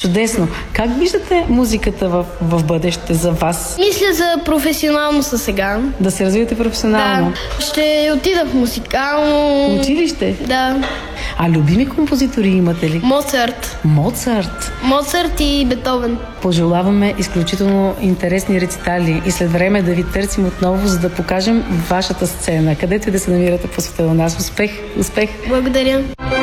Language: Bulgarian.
Чудесно. Как виждате музиката в бъдеще за вас? Мисля за професионално са сега. Да се развивате професионално? Да. Ще отида в музикално... Училище? Да. А любими композитори имате ли? Моцарт. Моцарт? Моцарт и Бетовен. Пожелаваме изключително интересни рецитали и след време да ви търсим отново, за да покажем вашата сцена, където и да се намирате по света у нас. Успех! Успех! Благодаря.